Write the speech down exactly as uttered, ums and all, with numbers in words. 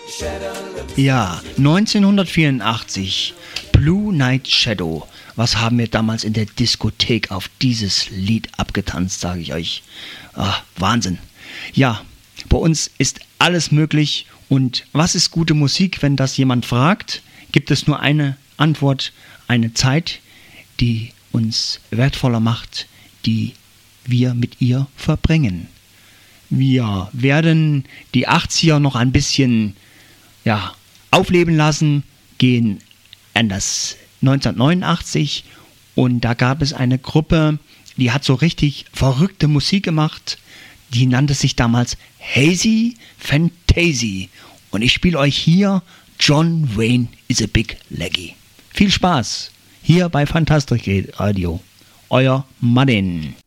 Ja, neunzehnhundertvierundachtzig, Blue Night Shadow. Was haben wir damals in der Diskothek auf dieses Lied abgetanzt, sage ich euch. Ah, Wahnsinn. Ja, bei uns ist alles möglich. Und was ist gute Musik, wenn das jemand fragt? Gibt es nur eine Antwort, eine Zeit, die uns wertvoller macht, die wir mit ihr verbringen. Wir werden die achtziger noch ein bisschen ja, aufleben lassen, gehen an das neunzehnhundertneunundachtzig und da gab es eine Gruppe, die hat so richtig verrückte Musik gemacht, die nannte sich damals Hazy Fantasy und ich spiele euch hier John Wayne is a Big Leggy. Viel Spaß hier bei Fantastic Radio. Euer Martin.